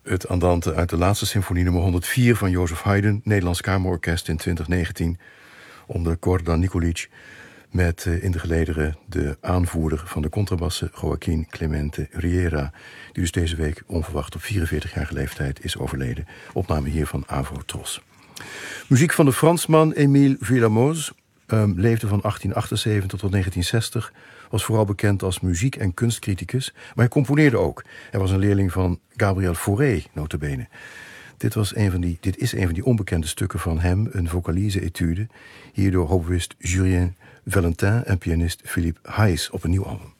Het andante uit de laatste symfonie nummer 104 van Joseph Haydn, Nederlands Kamerorkest in 2019, onder Gordan Nikolic, met in de gelederen de aanvoerder van de contrabassen Joaquín Clemente Riera, die dus deze week onverwacht op 44-jarige leeftijd is overleden. Opname hier van Avro Tros. Muziek van de Fransman Émile Villamoz, leefde van 1878 tot 1960... was vooral bekend als muziek- en kunstcriticus, maar hij componeerde ook. Hij was een leerling van Gabriel Fauré, nota bene. Dit is een van die onbekende stukken van hem, een vocalize-etude, hier door hoboïst Julien Valentin en pianist Philippe Hayes op een nieuw album.